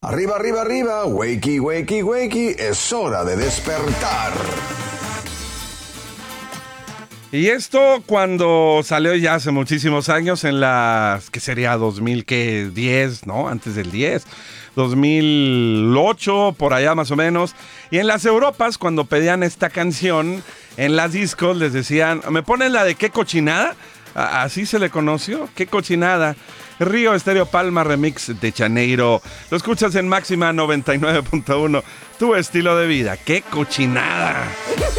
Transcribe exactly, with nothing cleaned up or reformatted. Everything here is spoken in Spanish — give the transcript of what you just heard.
Arriba, arriba, arriba, wakey, wakey, wakey, es hora de despertar. Y esto cuando salió ya hace muchísimos años en las, ¿qué sería? dos mil diez, ¿no? Antes del diez, dos mil ocho, por allá más o menos. Y en las Europas, cuando pedían esta canción, en las discos les decían, ¿me ponen la de qué cochinada? Así se le conoció, qué cochinada. Río Estéreo Palma Remix de Janeiro. Lo escuchas en Máxima noventa y nueve punto uno. Tu estilo de vida, qué cochinada.